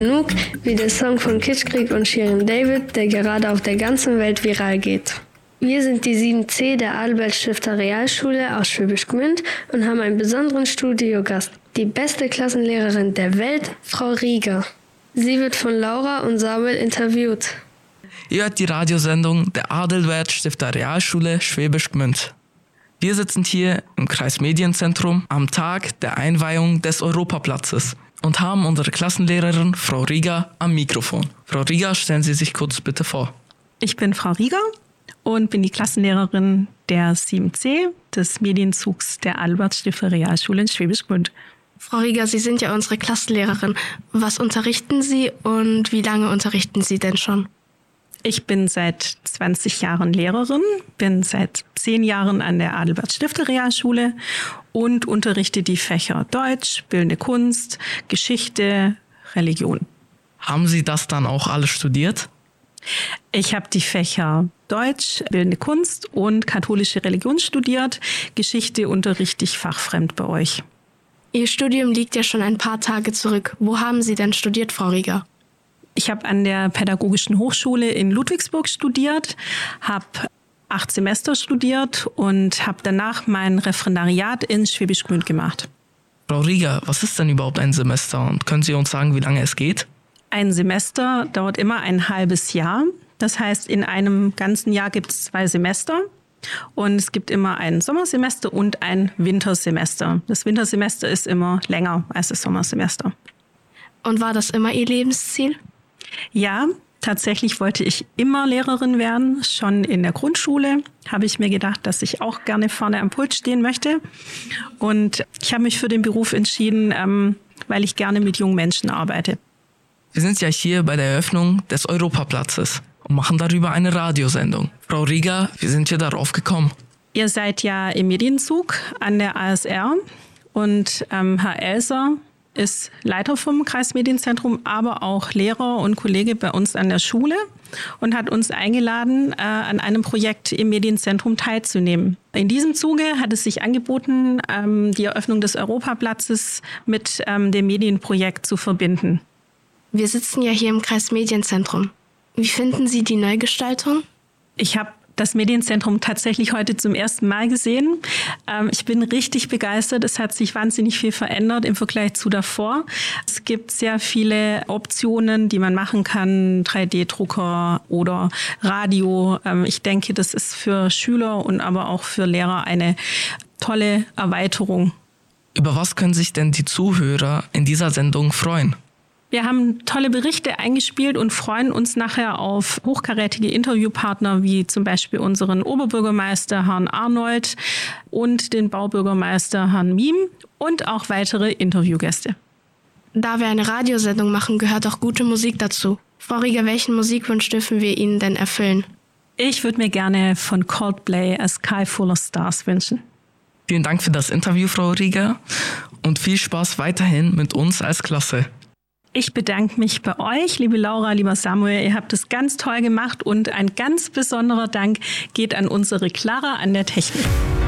Genug wie der Song von Kitschkrieg und Shirin David, der gerade auf der ganzen Welt viral geht. Wir sind die 7C der Albert-Stifter Realschule aus Schwäbisch Gmünd und haben einen besonderen Studiogast, die beste Klassenlehrerin der Welt, Frau Rieger. Sie wird von Laura und Samuel interviewt. Ihr hört die Radiosendung der Adalbert-Stifter Realschule Schwäbisch Gmünd. Wir sitzen hier im Kreismedienzentrum am Tag der Einweihung des Europaplatzes und haben unsere Klassenlehrerin Frau Rieger am Mikrofon. Frau Rieger, stellen Sie sich kurz bitte vor. Ich bin Frau Rieger und bin die Klassenlehrerin der 7C des Medienzugs der Albert-Stifter Realschule in Schwäbisch Gmünd. Frau Rieger, Sie sind ja unsere Klassenlehrerin. Was unterrichten Sie und wie lange unterrichten Sie denn schon? Ich bin seit 20 Jahren Lehrerin, bin seit 10 Jahren an der Adalbert-Stifter Realschule und unterrichte die Fächer Deutsch, Bildende Kunst, Geschichte, Religion. Haben Sie das dann auch alles studiert? Ich habe die Fächer Deutsch, Bildende Kunst und katholische Religion studiert. Geschichte unterrichte ich fachfremd bei euch. Ihr Studium liegt ja schon ein paar Tage zurück. Wo haben Sie denn studiert, Frau Rieger? Ich habe an der Pädagogischen Hochschule in Ludwigsburg studiert, habe 8 Semester studiert und habe danach mein Referendariat in Schwäbisch Gmünd gemacht. Frau Rieger, was ist denn überhaupt ein Semester und können Sie uns sagen, wie lange es geht? Ein Semester dauert immer ein halbes Jahr. Das heißt, in einem ganzen Jahr gibt es 2 Semester. Und es gibt immer ein Sommersemester und ein Wintersemester. Das Wintersemester ist immer länger als das Sommersemester. Und war das immer Ihr Lebensziel? Ja, tatsächlich wollte ich immer Lehrerin werden. Schon in der Grundschule habe ich mir gedacht, dass ich auch gerne vorne am Pult stehen möchte. Und ich habe mich für den Beruf entschieden, weil ich gerne mit jungen Menschen arbeite. Wir sind ja hier bei der Eröffnung des Europaplatzes und machen darüber eine Radiosendung. Frau Rieger, wie sind wir darauf gekommen? Ihr seid ja im Medienzug an der ASR und Herr Elser ist Leiter vom Kreismedienzentrum, aber auch Lehrer und Kollege bei uns an der Schule und hat uns eingeladen, an einem Projekt im Medienzentrum teilzunehmen. In diesem Zuge hat es sich angeboten, die Eröffnung des Europaplatzes mit dem Medienprojekt zu verbinden. Wir sitzen ja hier im Kreismedienzentrum. Wie finden Sie die Neugestaltung? Ich habe das Medienzentrum tatsächlich heute zum ersten Mal gesehen. Ich bin richtig begeistert. Es hat sich wahnsinnig viel verändert im Vergleich zu davor. Es gibt sehr viele Optionen, die man machen kann. 3D-Drucker oder Radio. Ich denke, das ist für Schüler und aber auch für Lehrer eine tolle Erweiterung. Über was können sich denn die Zuhörer in dieser Sendung freuen? Wir haben tolle Berichte eingespielt und freuen uns nachher auf hochkarätige Interviewpartner wie zum Beispiel unseren Oberbürgermeister Herrn Arnold und den Baubürgermeister Herrn Miem und auch weitere Interviewgäste. Da wir eine Radiosendung machen, gehört auch gute Musik dazu. Frau Rieger, welchen Musikwunsch dürfen wir Ihnen denn erfüllen? Ich würde mir gerne von Coldplay A Sky Full of Stars wünschen. Vielen Dank für das Interview, Frau Rieger, und viel Spaß weiterhin mit uns als Klasse. Ich bedanke mich bei euch, liebe Laura, lieber Samuel. Ihr habt es ganz toll gemacht und ein ganz besonderer Dank geht an unsere Clara an der Technik.